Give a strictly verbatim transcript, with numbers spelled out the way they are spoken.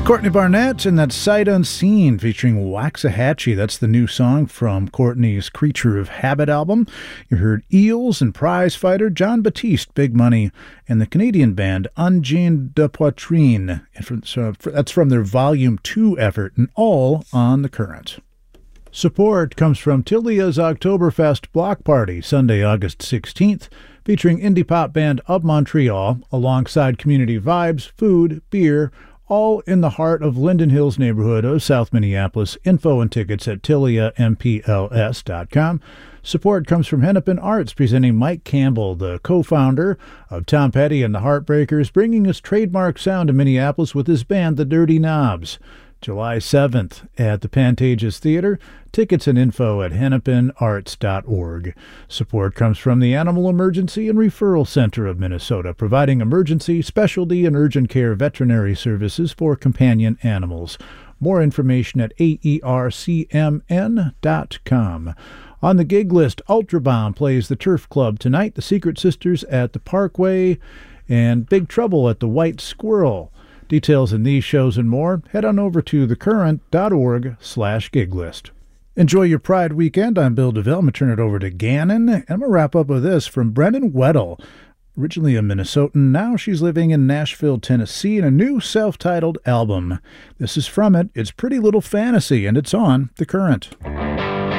Courtney Barnett and that Sight Unseen featuring Waxahachie. That's the new song from Courtney's Creature of Habit album. You heard Eels and Prize Fighter, John Batiste, Big Money, and the Canadian band Ungine de Poitrine. And from, so that's from their Volume two effort, and all on The Current. Support comes from Tilia's Oktoberfest Block Party, Sunday, August sixteenth, featuring indie pop band Of Montreal, alongside community vibes, food, beer, all in the heart of Linden Hills neighborhood of South Minneapolis. Info and tickets at tilia m p l s dot com. Support comes from Hennepin Arts, presenting Mike Campbell, the co-founder of Tom Petty and the Heartbreakers, bringing his trademark sound to Minneapolis with his band, the Dirty Knobs. July seventh at the Pantages Theater. Tickets and info at hennepin arts dot org. Support comes from the Animal Emergency and Referral Center of Minnesota, providing emergency, specialty, and urgent care veterinary services for companion animals. More information at a e r c m n dot com. On the gig list, Ultrabomb plays the Turf Club tonight, the Secret Sisters at the Parkway, and Big Trouble at the White Squirrel. Details in these shows and more, head on over to thecurrent.org slash gig list. Enjoy your Pride weekend. I'm Bill DeVille. I'm going to turn it over to Gannon, and I'm going to wrap up with this from Brennan Weddle. Originally a Minnesotan, now she's living in Nashville, Tennessee, in a new self-titled album. This is from it. It's Pretty Little Fantasy, and it's on The Current.